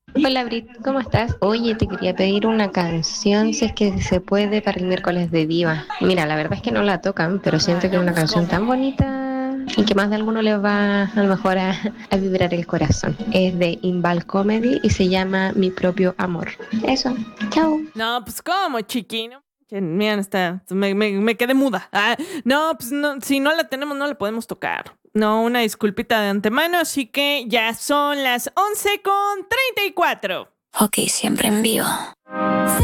Hola Brit, ¿cómo estás? Oye, te quería pedir una canción, si es que se puede, para el miércoles de Diva. Mira, la verdad es que no la tocan, pero siento Ay, que es no, una pues canción cómo. tan bonita y que más de alguno le va a lo mejor a vibrar el corazón. Es de Inval Comedy y se llama Mi propio amor. Eso, chao. No, pues cómo, chiquino. Mira, está, me quedé muda. No, pues no, si no la tenemos, no la podemos tocar. No, una disculpita de antemano, así que ya son las 11:34. Ok, siempre en vivo.